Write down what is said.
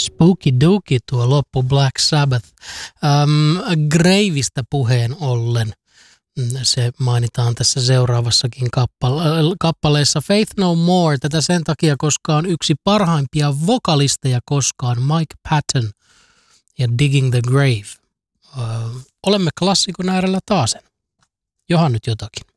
Spooky Dookie tuo loppu Black Sabbath. Graveista puheen ollen. Se mainitaan tässä seuraavassakin kappaleessa. Faith No More. Tätä sen takia, koska on yksi parhaimpia vokalisteja koskaan, Mike Patton ja Digging the Grave. Olemme klassikon äärellä taasen. Johan nyt jotakin.